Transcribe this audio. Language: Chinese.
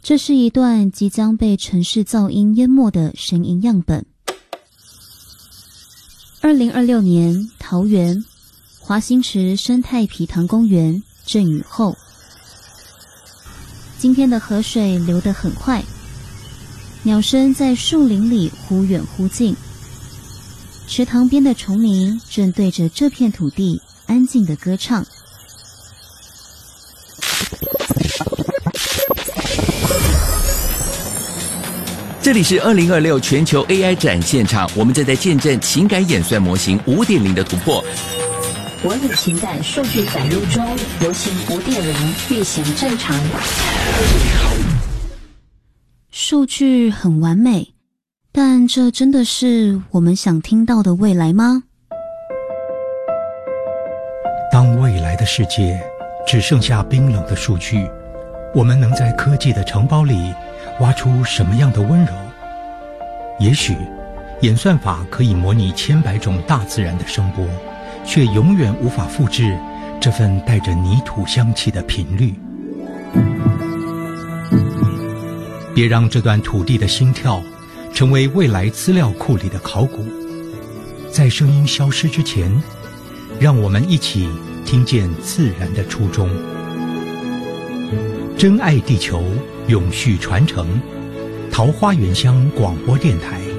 这是一段即将被城市噪音淹没的声音样本。2026年，桃园华新池生态埤塘公园阵雨后，今天的河水流得很快，鸟声在树林里忽远忽近，池塘边的虫鸣正对着这片土地安静地歌唱。 这里是2026全球 AI 展现场，我们正在见证情感演算模型 5.0 的突破。 我与情感数据载入中，模型5.0运行正常。 数据很完美，但这真的是我们想听到的未来吗？ 当未来的世界只剩下冰冷的数据，我们能在科技的城堡里挖出什么样的温柔？也许演算法可以模拟千百种大自然的声波，却永远无法复制这份带着泥土香气的频率。别让这段土地的心跳成为未来资料库里的考古。在声音消失之前，让我们一起听见自然的初衷。真爱地球，永续传承。桃花源乡广播电台。